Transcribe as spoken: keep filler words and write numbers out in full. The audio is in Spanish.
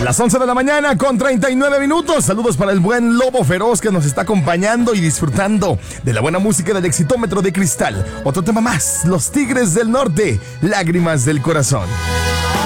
Las once de la mañana con treinta y nueve minutos. Saludos para el buen Lobo Feroz que nos está acompañando y disfrutando de la buena música del Exitómetro de Cristal. Otro tema más, Los Tigres del Norte, Lágrimas del Corazón.